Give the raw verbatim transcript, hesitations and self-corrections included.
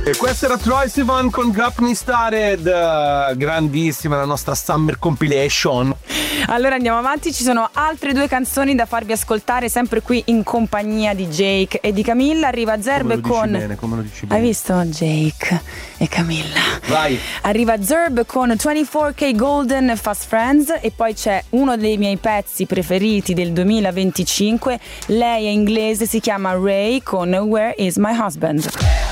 E questa era Troye Sivan con Gapney Started, grandissima la nostra Summer Compilation. Allora andiamo avanti, ci sono altre due canzoni da farvi ascoltare sempre qui in compagnia di Jake e di Camilla. Arriva Zerb con bene, come lo dici bene. Hai visto Jake e Camilla? Vai. Arriva Zerb con ventiquattro K Golden Fast Friends e poi c'è uno dei miei pezzi preferiti del duemilaventicinque. Lei è inglese, si chiama Ray con Where Is My Husband.